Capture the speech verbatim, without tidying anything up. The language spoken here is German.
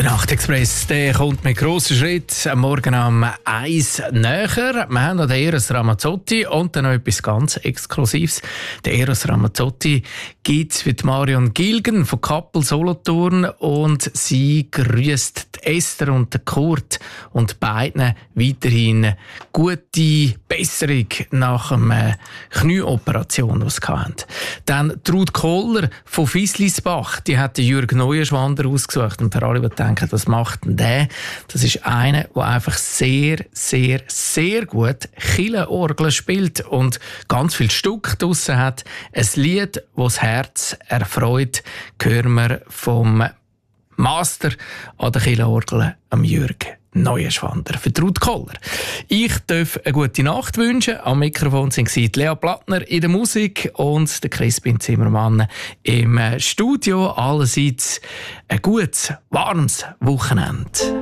Der Nachtexpress der kommt mit grossen Schritt am Morgen um eins näher. Wir haben noch den Eros Ramazzotti und dann noch etwas ganz Exklusives. Der Eros Ramazzotti gibt es mit Marion Gilgen von Kappel Solothurn und sie grüßt Esther und den Kurt und beiden weiterhin gute Besserung nach einer Knieoperation, die sie hatten. Dann Trud Kohler von Fislisbach, die hat Jürg Neuenschwander ausgesucht. Und für alle, die denken, was macht denn der? Das ist einer, der einfach sehr, sehr, sehr gut Kirchenorgel spielt und ganz viel Stück draussen hat. Ein Lied, das das Herz erfreut, hören wir vom Master an der Kirchenorgel, am Jürg Neuenschwander, für Trud Kohler. Ich darf eine gute Nacht wünschen. Am Mikrofon sind Lea Plattner in der Musik und der Crispin Zimmermann im Studio. Allerseits ein gutes, warmes Wochenende.